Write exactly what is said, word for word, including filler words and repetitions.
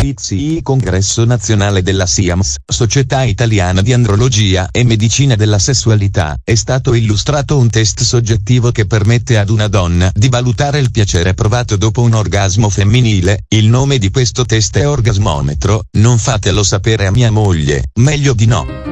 I Z I Congresso Nazionale della SIAMS, Società Italiana di Andrologia e Medicina della Sessualità, è stato illustrato un test soggettivo che permette ad una donna di valutare il piacere provato dopo un orgasmo femminile. Il nome di questo test è Orgasmometro. Non fatelo sapere a mia moglie, meglio di no.